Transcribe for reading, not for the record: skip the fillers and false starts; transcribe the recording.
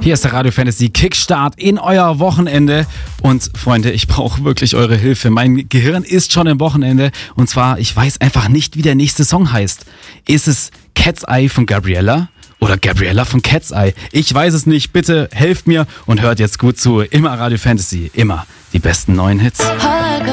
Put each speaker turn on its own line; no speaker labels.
Hier ist der Radio Fantasy Kickstart in euer Wochenende. Und Freunde, ich brauche wirklich eure Hilfe. Mein Gehirn ist schon im Wochenende. Und zwar, ich weiß einfach nicht, wie der nächste Song heißt. Ist es Cat's Eye von Gabriella? Oder Gabriella von Cat's Eye? Ich weiß es nicht. Bitte helft mir und hört jetzt gut zu. Immer Radio Fantasy. Immer die besten neuen Hits.